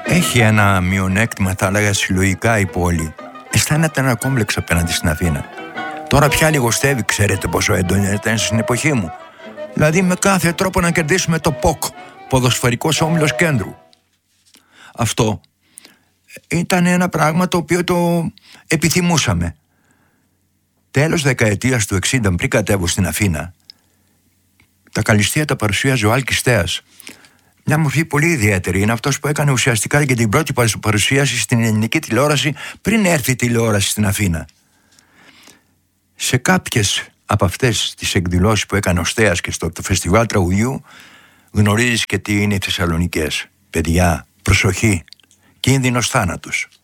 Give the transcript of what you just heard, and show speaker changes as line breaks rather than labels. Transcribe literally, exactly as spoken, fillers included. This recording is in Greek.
Έχει ένα μειονέκτημα, θα έλεγα, συλλογικά η πόλη. Αισθάνεται ένα κόμπλεξ απέναντι στην Αθήνα. Τώρα πια λιγοστεύει, ξέρετε πόσο έντονη ήταν στην εποχή μου. Δηλαδή με κάθε τρόπο να κερδίσουμε το ΠΟΚ, Ποδοσφαιρικός Όμιλος Κέντρου. Αυτό ήταν ένα πράγμα το οποίο το επιθυμούσαμε. Τέλος δεκαετίας του εξήντα, πριν κατέβω στην Αθήνα, τα καλυστεία τα παρουσίαζε ο Άλκης Θέας. Μια μορφή πολύ ιδιαίτερη. Είναι αυτός που έκανε ουσιαστικά και την πρώτη παρουσίαση στην ελληνική τηλεόραση πριν έρθει η τηλεόραση στην Αθήνα. Σε κάποιες από αυτές τις εκδηλώσεις που έκανε ο Στέας και στο το φεστιβάλ τραγουδιού, γνωρίζεις και τι είναι οι Θεσσαλονικές. Παιδιά, προσοχή, κίνδυνος θάνατος.